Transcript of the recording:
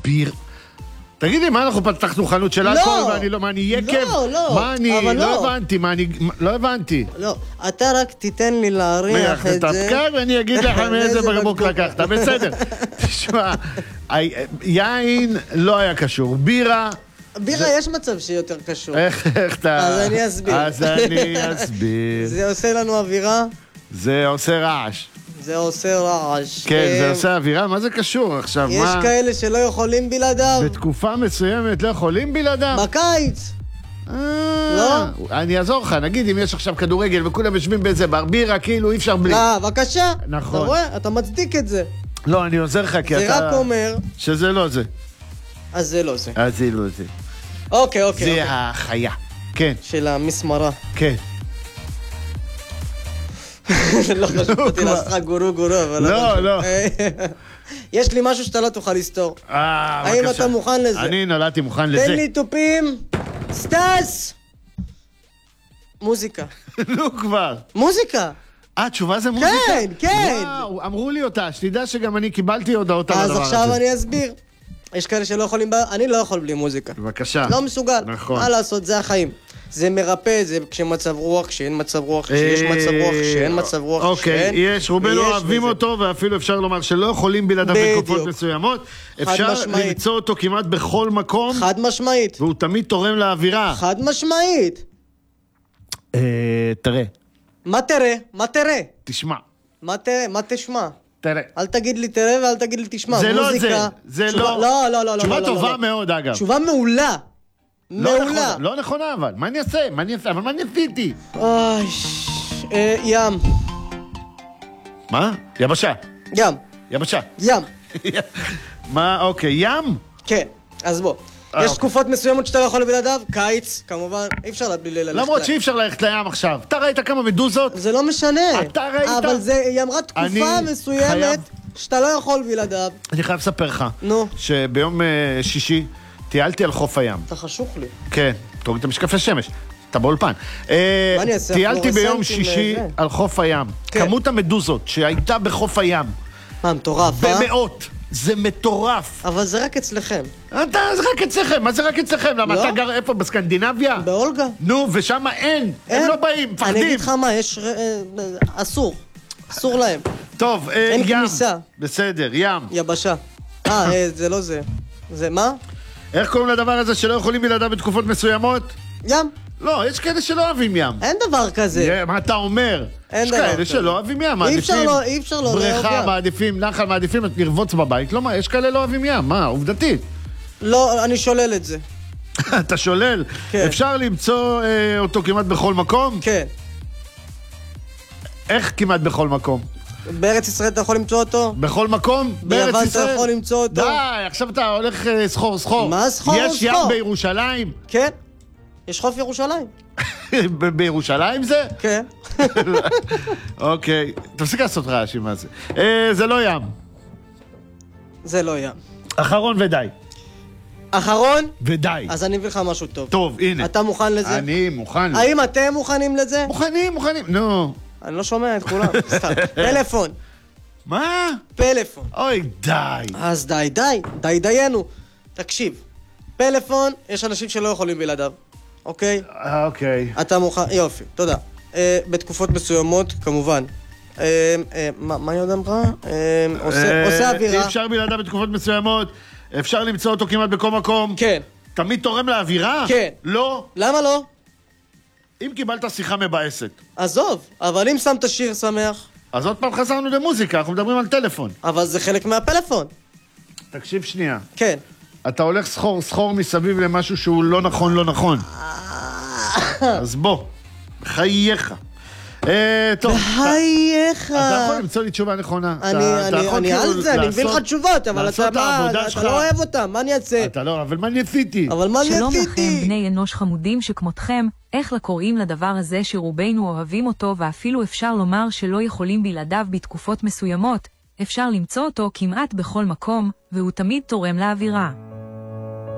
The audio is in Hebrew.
ביר... תגידי, מה אנחנו פתחנו חנות של אלכוהול ואני לא, מה אני יקב? מה אני, לא הבנתי, לא הבנתי. לא, אתה רק תיתן לי להריח את זה. תפקד ואני אגיד לך מאיזה בקבוק לקחת, בסדר. תשמע, יין לא היה קשור, בירה... בירה יש מצב שיותר קשור. איך אתה... אז אני אסביר. זה עושה לנו אווירה? זה עושה רעש. זה עושה רעש. כן, זה עושה אווירה, מה זה קשור עכשיו? יש כאלה שלא יכולים בלעדיו. בתקופה מסוימת לא יכולים בלעדיו? בקיץ. לא? אני אעזור לך, נגיד אם יש עכשיו כדורגל וכולם יושבים באיזה בר בירה, כאילו אי אפשר בלי. בבקשה. נכון. אתה רואה? אתה מצדיק את זה. לא, אני עוזר לך כי אתה... זה רק אומר... שזה לא זה. אז זה לא זה. אז זה לא זה. אוקיי. זה החיה. כן. של המסמרה. כן. לא חשבתי לעשך גורו, אבל... לא. יש לי משהו שאתה לא תוכל לסתור. האם אתה מוכן לזה? אני נולדתי מוכן לזה. תן לי טופים. סטס! מוזיקה. נו כבר. מוזיקה. תשובה זה מוזיקה? כן. וואו, אמרו לי אותה. שתדע שגם אני קיבלתי הודעות על הדבר הזה. אז עכשיו אני אסביר. יש כאלה שלא יכולים... אני לא יכול בלי מוזיקה. בבקשה. לא מסוגל. נכון. מה לעשות, זה החיים. זה מרפא, זה כשמצב רוח, כשאין מצב רוח, כשיש מצב רוח, כשאין מצב רוח, אוקיי, יש, רובנו אוהבים אותו, ואפילו אפשר לומר שלא יכולים בלעדיו בתקופות מסוימות. אפשר למצוא אותו כמעט בכל מקום. חד משמעית. והוא תמיד תורם לאווירה. חד משמעית. תראה. מה תראה? תשמע. מה תשמע? תראה. אל תגיד לי תראה ואל תגיד לי תשמע. זה לא זה. לא. תשובה טובה מאוד, אגב. תשובה מעולה. מעולה. לא נכונה, אבל. מה אני אעשה? אבל מה אני עשיתי? ים. מה? יבשה. יבשה. ים. מה, אוקיי, ים? כן, אז בוא. יש תקופות מסוימות שאתה לא יכול בלעדיו, קיץ, כמובן, אי אפשר ללכת. למרות שאי אפשר ללכת לים עכשיו. אתה ראית כמה מדוזות? זה לא משנה. אתה ראית? אבל היא אמרה תקופה מסוימת שאתה לא יכול בלעדיו. אני חייב לספר לך. נו. שביום שישי טיילתי על חוף הים. אתה חשוך לי. כן, תוריד את המשקפי שמש. אתה באולפן. מה אני אעשה? טיילתי ביום שישי על חוף הים. כמות המדוזות שהייתה בחוף הים. מה, מטורף, במאות. זה מטורף. אבל זה רק אצלכם. זה רק אצלכם. מה זה רק אצלכם? למה אתה גר איפה? בסקנדינביה? באולגה. נו, ושם אין. הם לא באים, מפחדים. אני אגיד לך מה, יש... אסור להם. טוב, ים. אין כניסה. בסדר, ים. יבשה. זה לא זה. זה מה? איך קוראים לדבר הזה שלא יכולים בלעדיו בתקופות מסוימות? ים. לא, יש כאלה שלא אוהבים ים. אין דבר כזה. מה אתה אומר? יש כאלה שלא אוהבים ים. אי אפשר לא בריכה, מעדיפים, נחל, מעדיפים, לרבוץ בבית. לא, יש כאלה לא אוהבים ים. מה, עובדתית? לא, אני שולל את זה. אתה שולל? כן. אפשר למצוא אותו כמעט בכל מקום? כן. איך כמעט בכל מקום? בארץ ישראל אתה יכול למצוא אותו? בכל מקום? ביוון אתה יכול למצוא אותו? די, עכשיו אתה הולך סחור. מה סחור? יש ים בירושלים? כן. יש חוף ירושלים. בירושלים זה? כן. אוקיי, תפסיק לעשות רעש עם זה. זה לא ים. זה לא ים. אחרון ודי. אחרון? ודי. אז אני אביא לך משהו טוב. טוב, הנה. אתה מוכן לזה? אני מוכן. האם אתם מוכנים לזה? מוכנים. נו. אני לא שומע את כולם. פלאפון. מה? פלאפון. אוי, די. אז די דיינו. תקשיב. פלאפון, יש אנשים שלא יכולים בלעדיו. אוקיי? אוקיי. אתה מוכן, יופי, תודה. בתקופות מסוימות, כמובן. מה היא עוד אמרה? עושה אווירה. אי אפשר בלעדיו בתקופות מסוימות. אפשר למצוא אותו כמעט בכל מקום. כן. תמיד תורם לאווירה? כן. לא. למה לא? אם קיבלת שיחה מבאסת. עזוב, אבל אם שמת שיר שמח. אז עוד פעם חזרנו למוזיקה, אנחנו מדברים על טלפון. אבל זה חלק מהפלאפון. תקשיב שנייה. כן. אתה הולך סחור מסביב למשהו שהוא לא נכון. אז בוא, חייך. טוב. חייך. אתה יכול למצוא לי תשובה נכונה. אני על זה, אני מביא לך תשובות, אבל אתה לא אוהב אותם, מה אני אעשה? אתה לא, אבל מה אני עשיתי? שלום לכם, בני אנוש חמודים שכמותכם, איך לקוראים לדבר הזה שרובנו אוהבים אותו, ואפילו אפשר לומר שלא יכולים בלעדיו בתקופות מסוימות, אפשר למצוא אותו כמעט בכל מקום, והוא תמיד תורם לאווירה.